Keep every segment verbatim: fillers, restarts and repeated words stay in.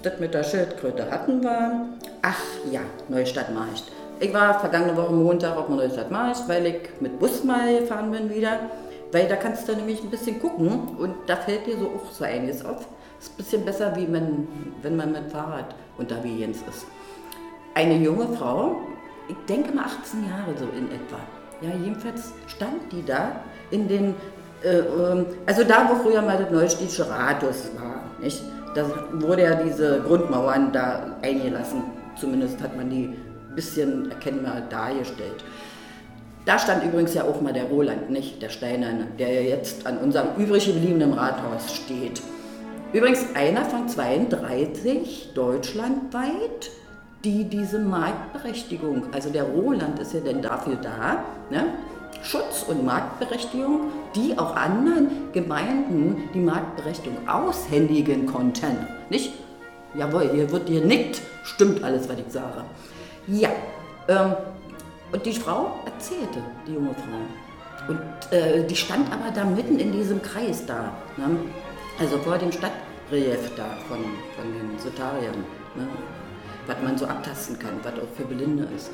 das mit der Schildkröte hatten wir. Ach ja, Neustadtmarkt. Ich war vergangene Woche Montag auf dem Neustadtmarkt, weil ich mit Bus mal gefahren bin wieder. Weil da kannst du nämlich ein bisschen gucken und da fällt dir so auch so einiges auf. Ist ein bisschen besser, wie wenn, wenn man mit Fahrrad unterwegs ist. Eine junge Frau, ich denke mal achtzehn Jahre so in etwa. Ja, jedenfalls stand die da in den, äh, also da, wo früher mal das Neustädtische Rathaus war, nicht? Da wurde ja diese Grundmauern da eingelassen. Zumindest hat man die ein bisschen erkennbar dargestellt. Da stand übrigens ja auch mal der Roland, nicht der Steinerne, der ja jetzt an unserem übrig gebliebenen Rathaus steht. Übrigens einer von zweiunddreißig deutschlandweit, die diese Marktberechtigung, also der Roland ist ja denn dafür da, ne? Schutz und Marktberechtigung, die auch anderen Gemeinden die Marktberechtigung aushändigen konnten. Nicht? Jawohl, hier wird dir nickt, stimmt alles, was ich sage. Ja, ähm, und die Frau erzählte, die junge Frau. Und äh, die stand aber da mitten in diesem Kreis da, ne? Also vor dem Stadtrelief da von, von den Sotariern, ne? Was man so abtasten kann, was auch für Blinde ist.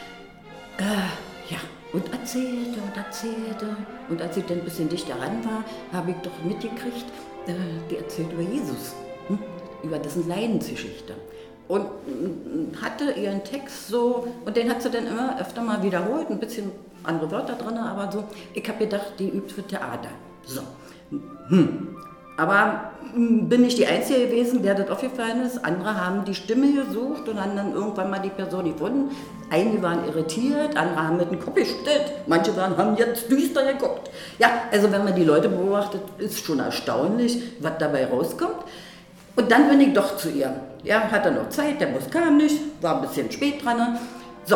Äh, ja, und erzählte und erzählte. Und als ich dann ein bisschen dichter ran war, habe ich doch mitgekriegt, äh, die erzählt über Jesus, hm? Über dessen Leidensgeschichte. Und äh, hatte ihren Text so, und den hat sie dann immer öfter mal wiederholt, ein bisschen andere Wörter drin, aber so. Ich habe gedacht, die übt für Theater. So. Hm. Aber bin nicht die Einzige gewesen, der das aufgefallen ist. Andere haben die Stimme gesucht und haben dann irgendwann mal die Person gefunden. Einige waren irritiert, andere haben mit dem Kopf geschüttelt, manche waren, haben jetzt düster geguckt. Ja, also wenn man die Leute beobachtet, ist schon erstaunlich, was dabei rauskommt. Und dann bin ich doch zu ihr. Ja, hatte noch Zeit, der Bus kam nicht, war ein bisschen spät dran. So,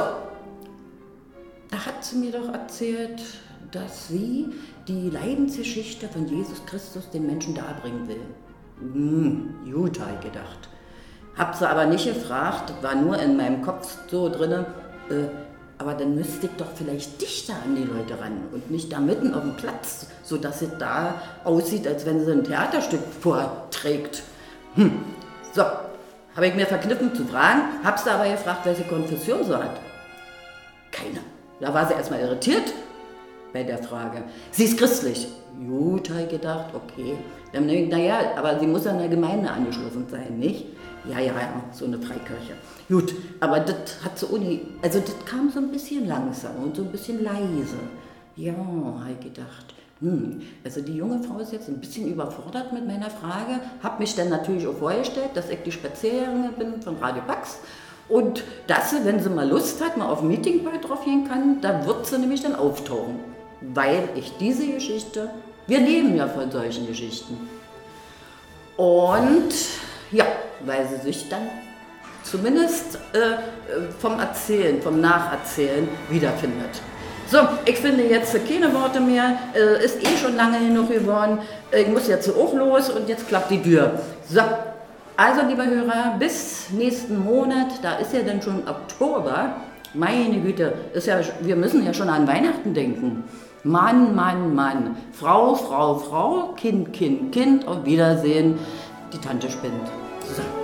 da hat sie mir doch erzählt, dass sie die Leidensgeschichte von Jesus Christus den Menschen darbringen will. Hm, gut, habe ich gedacht. Hab sie aber nicht gefragt, war nur in meinem Kopf so drin, äh, aber dann müsste ich doch vielleicht dichter an die Leute ran und nicht da mitten auf dem Platz, sodass es da aussieht, als wenn sie ein Theaterstück vorträgt. Hm, so, habe ich mir verkniffen zu fragen, hab sie aber gefragt, welche Konfession sie hat. Keine. Da war sie erstmal irritiert bei der Frage. Sie ist christlich. Gut, habe ich gedacht, okay. Dann, naja, aber sie muss an der Gemeinde angeschlossen sein, nicht? Ja, ja, ja, so eine Freikirche. Gut, aber das hat so Uni, also das kam so ein bisschen langsam und so ein bisschen leise. Ja, habe ich gedacht. Hm, also die junge Frau ist jetzt ein bisschen überfordert mit meiner Frage. Habe mich dann natürlich auch vorgestellt, dass ich die Spaziergängerin bin von Radio Pax. Und dass sie, wenn sie mal Lust hat, mal auf ein Meeting drauf gehen kann, da wird sie nämlich dann auftauchen. Weil ich diese Geschichte, wir leben ja von solchen Geschichten. Und ja, weil sie sich dann zumindest äh, vom Erzählen, vom Nacherzählen wiederfindet. So, ich finde jetzt keine Worte mehr, äh, ist eh schon lange genug geworden. Ich muss jetzt auch los und jetzt klappt die Tür. So, also liebe Hörer, bis nächsten Monat, da ist ja dann schon Oktober. Meine Güte, ist ja, wir müssen ja schon an Weihnachten denken. Mann, Mann, Mann. Frau, Frau, Frau, Kind, Kind, Kind. Auf Wiedersehen. Die Tante spinnt. So.